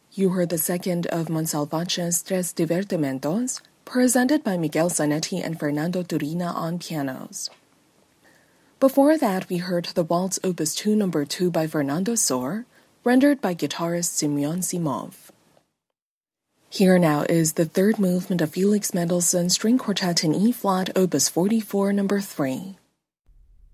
You heard the second of Monsalvace's Tres Divertimentos, presented by Miguel Zanetti and Fernando Turina on pianos. Before that, we heard the Waltz Opus 2 No. 2 by Fernando Sor, rendered by guitarist Semyon Simov. Here now is the third movement of Felix Mendelssohn's String Quartet in E-flat Opus 44 No. 3.